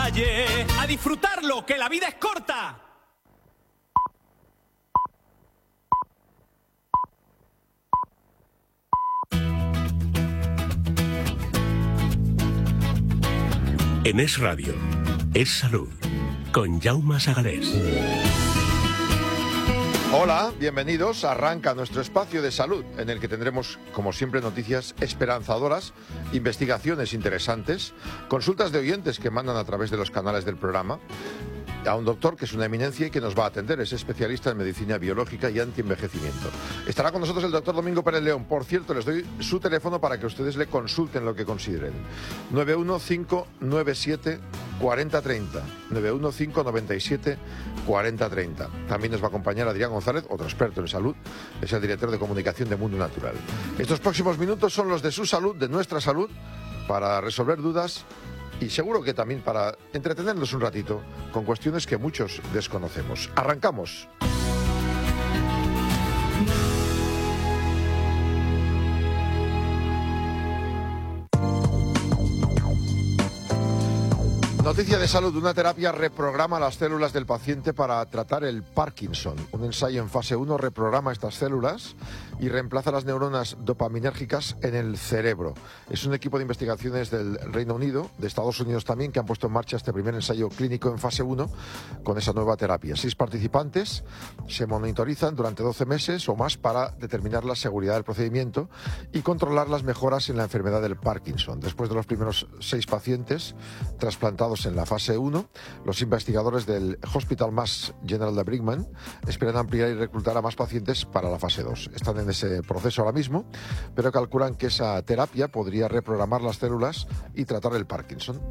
calle, a disfrutarlo, que la vida es corta. En Es Radio, Es Salud, con Jaume Sagalés. Hola, bienvenidos. Arranca nuestro espacio de salud, en el que tendremos, como siempre, noticias esperanzadoras, investigaciones interesantes, consultas de oyentes que mandan a través de los canales del programa, a un doctor que es una eminencia y que nos va a atender. Es especialista en medicina biológica y antienvejecimiento. Estará con nosotros el doctor Domingo Pérez León. Por cierto, les doy su teléfono para que ustedes le consulten lo que consideren. 91597 4030. 91597 4030. También nos va a acompañar Adrián González, otro experto en salud. Es el director de comunicación de Mundo Natural. Estos próximos minutos son los de su salud, de nuestra salud, para resolver dudas y seguro que también para entretenernos un ratito con cuestiones que muchos desconocemos. ¡Arrancamos! Noticia de salud. Una terapia reprograma las células del paciente para tratar el Parkinson. Un ensayo en fase 1 reprograma estas células y reemplaza las neuronas dopaminérgicas en el cerebro. Es un equipo de investigaciones del Reino Unido, de Estados Unidos también, que han puesto en marcha este primer ensayo clínico en fase 1 con esa nueva terapia. 6 participantes se monitorizan durante 12 meses o más para determinar la seguridad del procedimiento y controlar las mejoras en la enfermedad del Parkinson. Después de los primeros 6 pacientes trasplantados en la fase 1, los investigadores del Hospital Mass General de Brigham esperan ampliar y reclutar a más pacientes para la fase 2. Están en ese proceso ahora mismo, pero calculan que esa terapia podría reprogramar las células y tratar el Parkinson.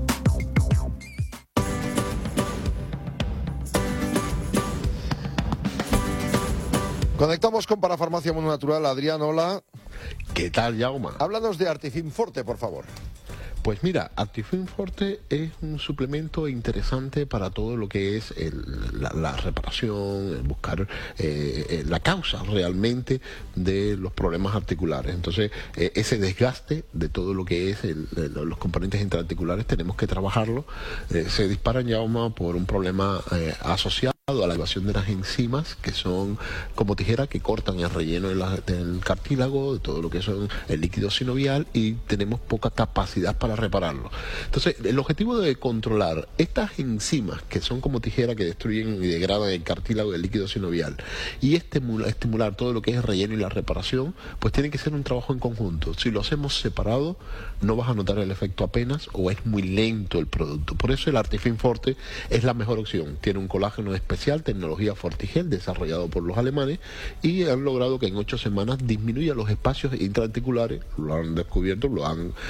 Conectamos con Parafarmacia Mundo Natural. Adrián, hola. ¿Qué tal, Jaume? Háblanos de Artifin Forte, por favor. Pues mira, Artifin Forte es un suplemento interesante para todo lo que es la reparación, el buscar la causa realmente de los problemas articulares. Entonces, ese desgaste de todo lo que es los componentes intraarticulares tenemos que trabajarlo. Se disparan ya por un problema asociado a la elevación de las enzimas, que son como tijera que cortan el relleno del cartílago, de todo lo que son el líquido sinovial, y tenemos poca capacidad para repararlo. Entonces, el objetivo de controlar estas enzimas, que son como tijera que destruyen y degradan el cartílago y el líquido sinovial, y estimular todo lo que es el relleno y la reparación, pues tiene que ser un trabajo en conjunto. Si lo hacemos separado, no vas a notar el efecto apenas, o es muy lento el producto. Por eso el Artifin Forte es la mejor opción. Tiene un colágeno especial, tecnología Fortigel, desarrollado por los alemanes, y han logrado que en 8 semanas disminuya los espacios intraarticulares. Lo han descubierto, lo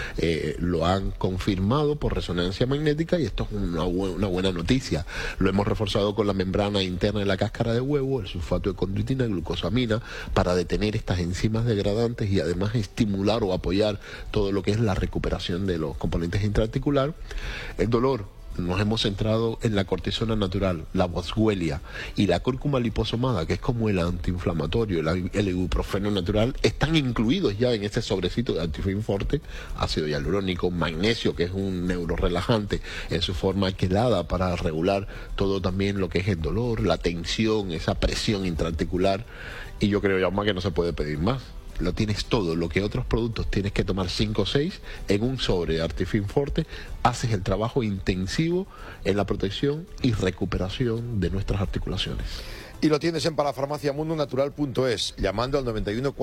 han confirmado por resonancia magnética, y esto es una buena noticia. Lo hemos reforzado con la membrana interna de la cáscara de huevo, el sulfato de condroitina, glucosamina, para detener estas enzimas degradantes y además estimular o apoyar todo lo que es la recuperación de los componentes intraarticulares. El dolor, nos hemos centrado en la cortisona natural, la boswellia, y la cúrcuma liposomada, que es como el antiinflamatorio, el ibuprofeno natural, están incluidos ya en este sobrecito de Artifin Forte. Ácido hialurónico, magnesio, que es un neurorelajante en su forma quelada para regular todo también lo que es el dolor, la tensión, esa presión intraarticular, y yo creo, Jaume, que no se puede pedir más. Lo tienes todo, lo que otros productos tienes que tomar 5 o 6 en un sobre de Artifin Forte. Haces el trabajo intensivo en la protección y recuperación de nuestras articulaciones. Y lo tienes en parafarmaciamundonatural.es, llamando al 91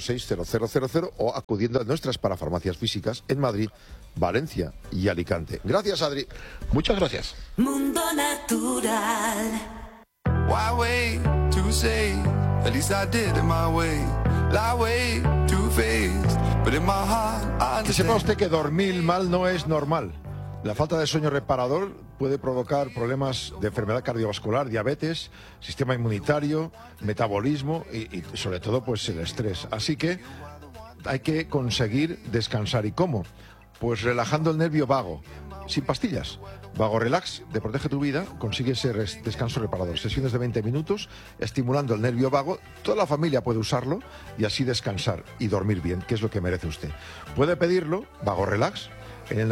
446 0000 o acudiendo a nuestras parafarmacias físicas en Madrid, Valencia y Alicante. Gracias, Adri. Muchas gracias. Mundo Natural. Why wait to say? At least I did it my way. Lie way too faced, but in my heart I Que sepa usted que dormir mal no es normal. La falta de sueño reparador puede provocar problemas de enfermedad cardiovascular, diabetes, sistema inmunitario, metabolismo y sobre todo pues el estrés. Así que hay que conseguir descansar. ¿Y cómo? Pues relajando el nervio vago, sin pastillas. Vago Relax, de Protege tu Vida, consigue ese descanso reparador. Sesiones de 20 minutos, estimulando el nervio vago. Toda la familia puede usarlo y así descansar y dormir bien, que es lo que merece usted. Puede pedirlo, Vago Relax, en el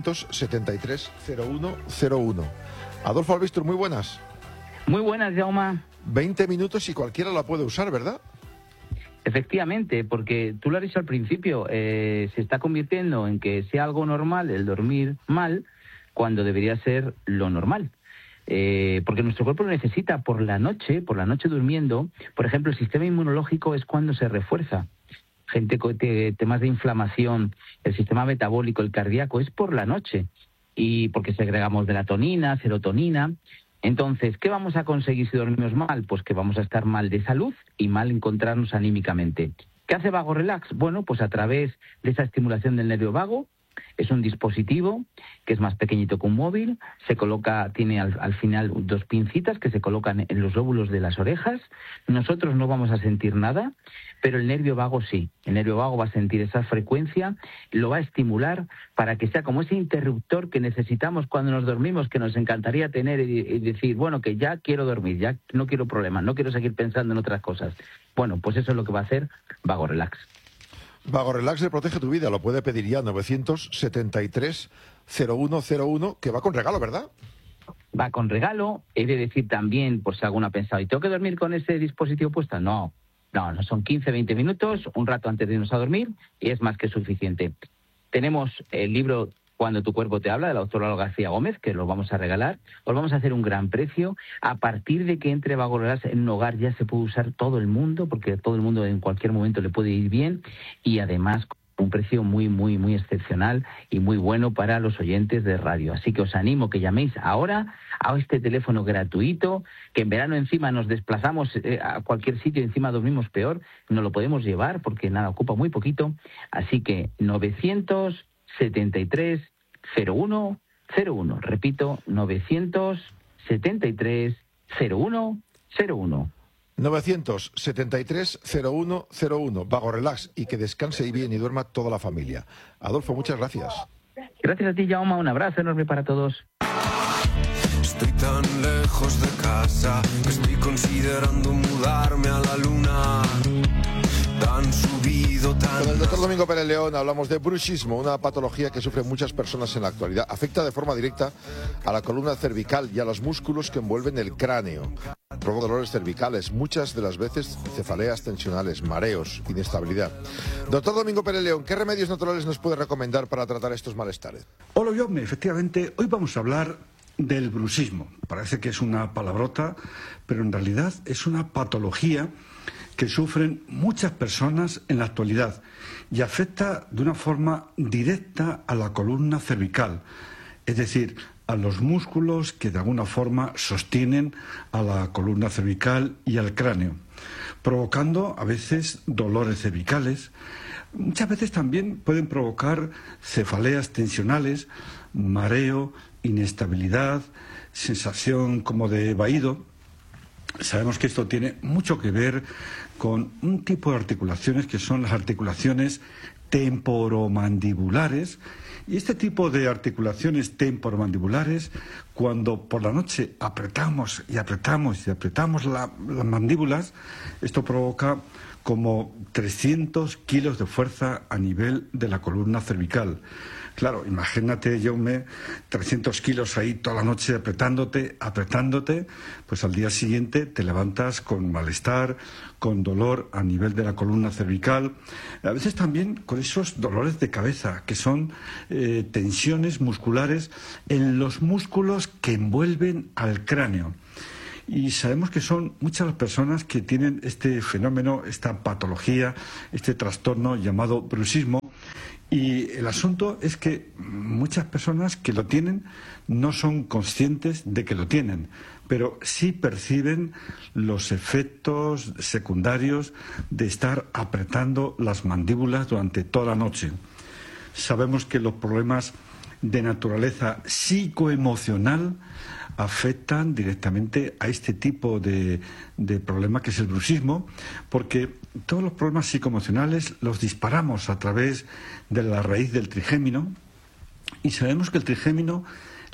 973-0101. Adolfo Albistur, muy buenas. Muy buenas, Jaume. 20 minutos y cualquiera la puede usar, ¿verdad? Efectivamente, porque tú lo has dicho al principio, se está convirtiendo en que sea algo normal el dormir mal cuando debería ser lo normal. Porque nuestro cuerpo lo necesita por la noche durmiendo. Por ejemplo, el sistema inmunológico es cuando se refuerza. Gente con temas de inflamación, el sistema metabólico, el cardíaco, es por la noche. Y porque segregamos melatonina, serotonina. Entonces, ¿qué vamos a conseguir si dormimos mal? Pues que vamos a estar mal de salud y mal encontrarnos anímicamente. ¿Qué hace Vago Relax? Bueno, pues a través de esa estimulación del nervio vago, es un dispositivo que es más pequeñito que un móvil, se coloca, tiene al final 2 pincitas que se colocan en los lóbulos de las orejas. Nosotros no vamos a sentir nada, pero el nervio vago sí. El nervio vago va a sentir esa frecuencia, lo va a estimular para que sea como ese interruptor que necesitamos cuando nos dormimos, que nos encantaría tener y decir, bueno, que ya quiero dormir, ya no quiero problemas, no quiero seguir pensando en otras cosas. Bueno, pues eso es lo que va a hacer Vago Relax. Vago Relax le protege tu vida, lo puede pedir ya 973-0101, que va con regalo, ¿verdad? Va con regalo. He de decir también, por si alguno ha pensado, ¿y tengo que dormir con ese dispositivo puesto? No, son 15-20 minutos, un rato antes de irnos a dormir, y es más que suficiente. Tenemos el libro Cuando tu cuerpo te habla, de la doctora Laura García Gómez, que lo vamos a regalar. Os vamos a hacer un gran precio. A partir de que entre Vago Relax en un hogar ya se puede usar todo el mundo, porque todo el mundo en cualquier momento le puede ir bien, y además un precio muy, muy, muy excepcional y muy bueno para los oyentes de radio. Así que os animo que llaméis ahora a este teléfono gratuito, que en verano encima nos desplazamos a cualquier sitio y encima dormimos peor, no lo podemos llevar porque nada, ocupa muy poquito. Así que 973-0101. Repito, 973-0101. 973-0101. Vago Relax, y que descanse bien y duerma toda la familia. Adolfo, muchas gracias. Gracias a ti, Jaume. Un abrazo enorme para todos. Estoy tan lejos de casa que estoy considerando mudarme a la luna. Tan subido, tan... Con el doctor Domingo Pérez León hablamos de bruxismo, una patología que sufren muchas personas en la actualidad. Afecta de forma directa a la columna cervical y a los músculos que envuelven el cráneo. Provoca dolores cervicales, muchas de las veces cefaleas tensionales, mareos, inestabilidad. Doctor Domingo Pérez León, ¿qué remedios naturales nos puede recomendar para tratar estos malestares? Hola, Jaume. Efectivamente, hoy vamos a hablar del bruxismo. Parece que es una palabrota, pero en realidad es una patología que sufren muchas personas en la actualidad y afecta de una forma directa a la columna cervical, es decir, a los músculos que de alguna forma sostienen a la columna cervical y al cráneo, provocando a veces dolores cervicales. Muchas veces también pueden provocar cefaleas tensionales, mareo, inestabilidad, sensación como de vaído. Sabemos que esto tiene mucho que ver con un tipo de articulaciones que son las articulaciones temporomandibulares, y este tipo de articulaciones temporomandibulares, cuando por la noche apretamos las mandíbulas, esto provoca como 300 kilos de fuerza a nivel de la columna cervical. Claro, imagínate, Jaume, 300 kilos ahí toda la noche apretándote, pues al día siguiente te levantas con malestar, con dolor a nivel de la columna cervical, a veces también con esos dolores de cabeza, que son tensiones musculares en los músculos que envuelven al cráneo. Y sabemos que son muchas las personas que tienen este fenómeno, esta patología, este trastorno llamado bruxismo. Y el asunto es que muchas personas que lo tienen no son conscientes de que lo tienen, pero sí perciben los efectos secundarios de estar apretando las mandíbulas durante toda la noche. Sabemos que los problemas de naturaleza psicoemocional afectan directamente a este tipo de problema que es el bruxismo, porque todos los problemas psicoemocionales los disparamos a través de la raíz del trigémino, y sabemos que el trigémino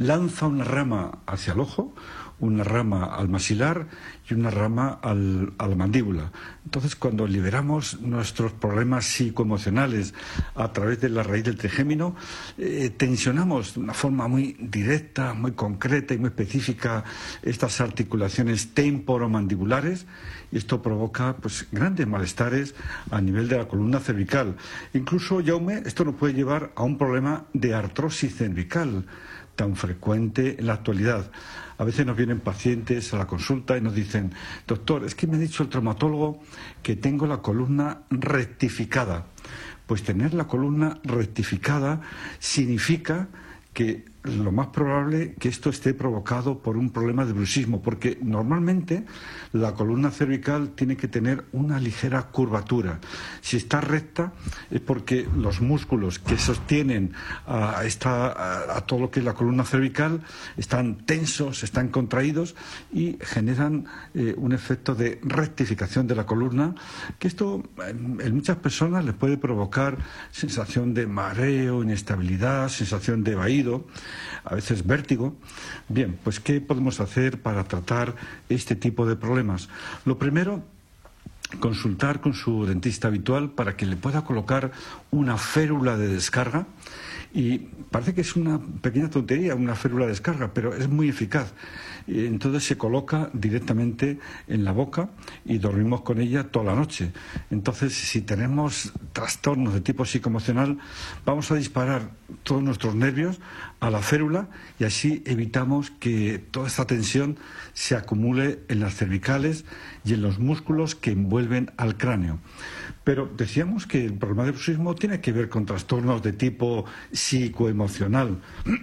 lanza una rama hacia el ojo, una rama al maxilar y una rama a la mandíbula. Entonces, cuando liberamos nuestros problemas psicoemocionales a través de la raíz del trigémino, tensionamos de una forma muy directa, muy concreta y muy específica estas articulaciones temporomandibulares, y esto provoca pues grandes malestares a nivel de la columna cervical. Incluso, Jaume, esto nos puede llevar a un problema de artrosis cervical tan frecuente en la actualidad. A veces nos vienen pacientes a la consulta y nos dicen: doctor, es que me ha dicho el traumatólogo que tengo la columna rectificada. Pues tener la columna rectificada significa que lo más probable que esto esté provocado por un problema de bruxismo, porque normalmente la columna cervical tiene que tener una ligera curvatura. Si está recta es porque los músculos que sostienen a todo lo que es la columna cervical están tensos, están contraídos y generan un efecto de rectificación de la columna, que esto en muchas personas les puede provocar sensación de mareo, inestabilidad, sensación de vaído, a veces vértigo. Bien, pues ¿qué podemos hacer para tratar este tipo de problemas? Lo primero, consultar con su dentista habitual para que le pueda colocar una férula de descarga. Y parece que es una pequeña tontería, una férula de descarga, pero es muy eficaz. Entonces se coloca directamente en la boca y dormimos con ella toda la noche. Entonces, si tenemos trastornos de tipo psicoemocional, vamos a disparar todos nuestros nervios a la férula y así evitamos que toda esta tensión se acumule en las cervicales y en los músculos que envuelven al cráneo. Pero decíamos que el problema de bruxismo tiene que ver con trastornos de tipo psicoemocional.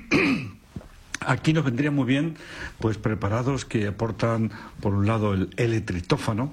Aquí nos vendría muy bien pues preparados que aportan, por un lado, el L-triptófano,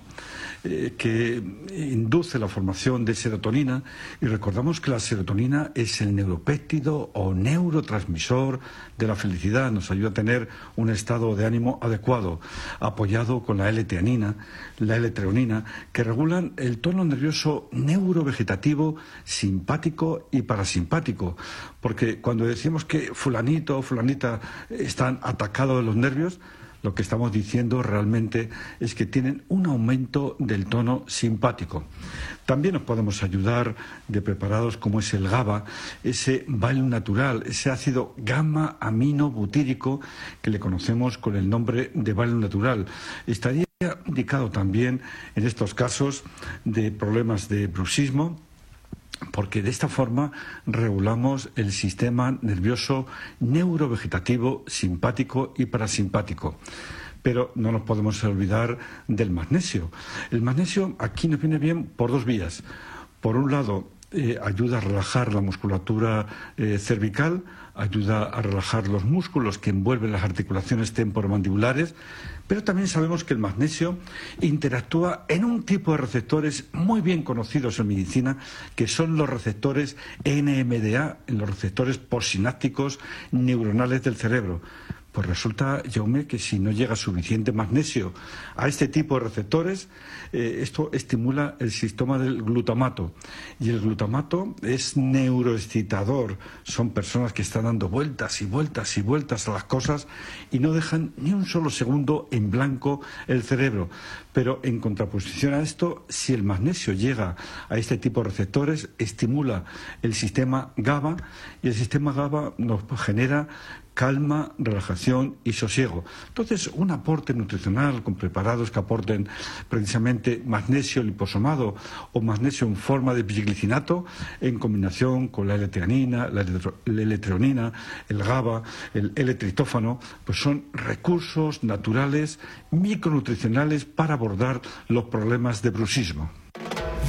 que induce la formación de serotonina, y recordamos que la serotonina es el neuropéptido o neurotransmisor de la felicidad, nos ayuda a tener un estado de ánimo adecuado, apoyado con la L-teanina, la L-treonina, que regulan el tono nervioso neurovegetativo, simpático y parasimpático, porque cuando decimos que fulanito o fulanita están atacados de los nervios, lo que estamos diciendo realmente es que tienen un aumento del tono simpático. También nos podemos ayudar de preparados como es el GABA, ese Valium natural, ese ácido gamma-aminobutírico que le conocemos con el nombre de Valium natural. Estaría indicado también en estos casos de problemas de bruxismo, porque de esta forma regulamos el sistema nervioso neurovegetativo, simpático y parasimpático. Pero no nos podemos olvidar del magnesio. El magnesio aquí nos viene bien por dos vías. Por un lado, ayuda a relajar la musculatura cervical, ayuda a relajar los músculos que envuelven las articulaciones temporomandibulares, pero también sabemos que el magnesio interactúa en un tipo de receptores muy bien conocidos en medicina, que son los receptores NMDA, en los receptores postsinápticos neuronales del cerebro. Pues resulta, Jaume, que si no llega suficiente magnesio a este tipo de receptores, esto estimula el sistema del glutamato. Y el glutamato es neuroexcitador. Son personas que están dando vueltas y vueltas y vueltas a las cosas y no dejan ni un solo segundo en blanco el cerebro. Pero en contraposición a esto, si el magnesio llega a este tipo de receptores, estimula el sistema GABA, y el sistema GABA nos genera calma, relajación y sosiego. Entonces, un aporte nutricional con preparados que aporten precisamente magnesio liposomado o magnesio en forma de biglicinato, en combinación con la L-teanina, la L-treonina, el GABA, el L-triptófano, pues son recursos naturales micronutricionales para abordar los problemas de bruxismo.